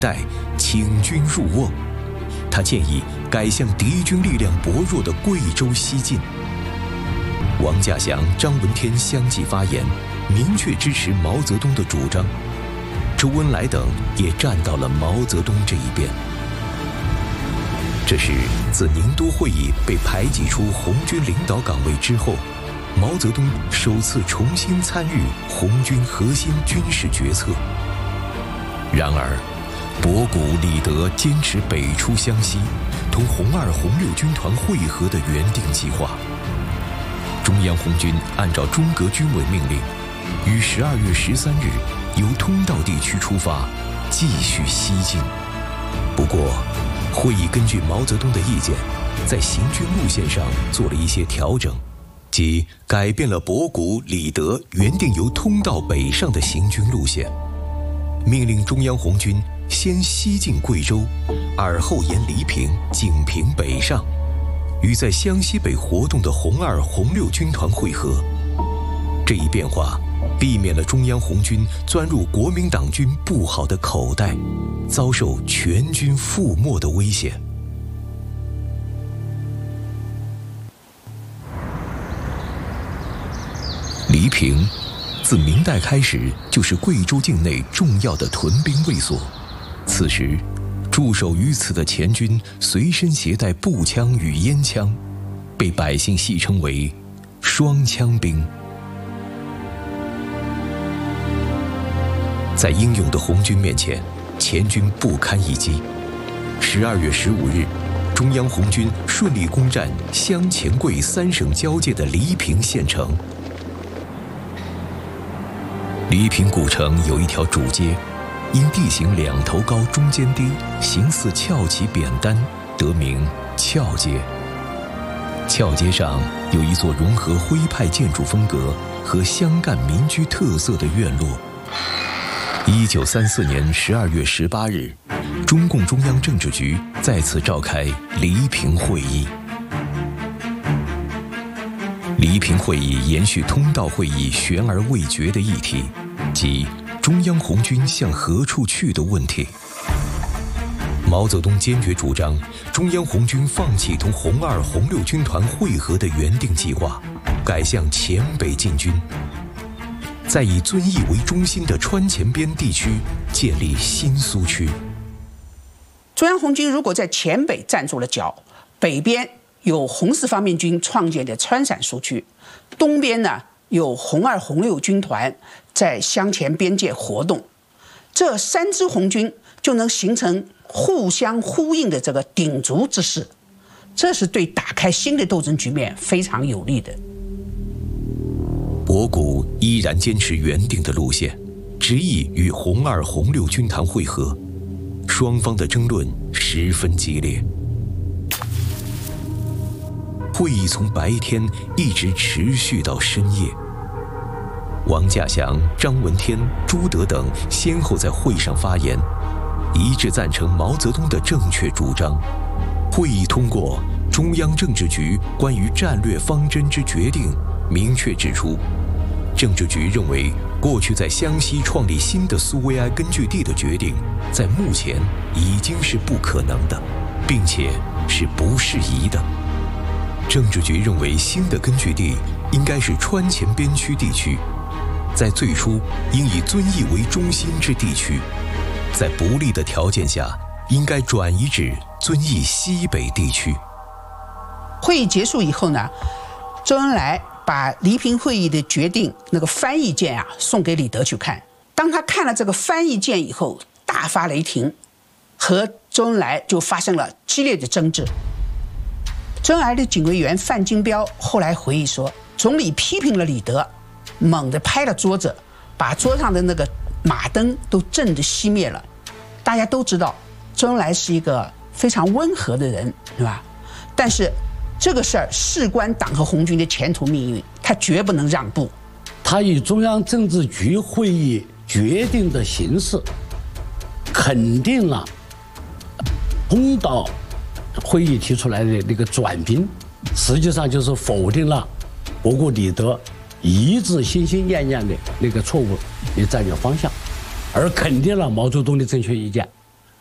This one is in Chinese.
代请军入瓮。他建议改向敌军力量薄弱的贵州西进。王稼祥、张闻天相继发言，明确支持毛泽东的主张。周恩来等也站到了毛泽东这一边。这是自宁都会议被排挤出红军领导岗位之后，毛泽东首次重新参与红军核心军事决策。然而，博古、李德坚持北出湘西，同红二、红六军团会合的原定计划。中央红军按照中革军委命令，于12月13日由通道地区出发，继续西进。不过，会议根据毛泽东的意见，在行军路线上做了一些调整，即改变了博古、李德原定由通道北上的行军路线，命令中央红军先西进贵州，而后沿黎平、景平北上，与在湘西北活动的红二、红六军团会合。这一变化避免了中央红军钻入国民党军不好的口袋，遭受全军覆没的危险。黎平自明代开始就是贵州境内重要的屯兵卫所。此时，驻守于此的前军随身携带步枪与烟枪，被百姓戏称为“双枪兵”。在英勇的红军面前，前军不堪一击。12月15日，中央红军顺利攻占湘黔桂3省交界的黎平县城。黎平古城有一条主街，因地形两头高中间低，形似翘起扁担，得名翘街。翘街上有一座融合徽派建筑风格和湘赣民居特色的院落。1934年12月18日，中共中央政治局再次召开黎平会议。黎平会议延续通道会议悬而未决的议题，即中央红军向何处去的问题。毛泽东坚决主张中央红军放弃同红二、红六军团会合的原定计划，改向黔北进军，在以遵义为中心的川黔边地区建立新苏区。 中央红军如果在黔北站住了脚，北边有红四方面军创建的川陕苏区，东边呢有红二、红六军团在湘黔边界活动，这3支红军就能形成互相呼应的这个鼎足之势，这是对打开新的斗争局面非常有利的。 博古依然坚持原定的路线，执意与红二、红六军团会合，双方的争论十分激烈。会议从白天一直持续到深夜。王稼祥、张闻天、朱德等先后在会上发言，一致赞成毛泽东的正确主张。会议通过中央政治局关于战略方针之决定，明确指出，政治局认为过去在湘西创立新的苏维埃根据地的决定，在目前已经是不可能的，并且是不适宜的。政治局认为新的根据地应该是川黔边区地区，在最初应以遵义为中心之地区，在不利的条件下应该转移至遵义西北地区。 会议结束以后呢，周恩来把黎平会议的决定那个翻译件啊送给李德去看。当他看了这个翻译件以后，大发雷霆，和周恩来就发生了激烈的争执。周恩来的警卫员范金彪后来回忆说，总理批评了李德，猛地拍了桌子，把桌上的那个马灯都震得熄灭了。大家都知道周恩来是一个非常温和的人，对吧？但是这个事儿事关党和红军的前途命运，他绝不能让步。 他以中央政治局会议决定的形式，肯定了通道会议提出来的那个转兵，实际上就是否定了博古、李德一致心心念念的那个错误的战略方向，而肯定了毛泽东的正确意见。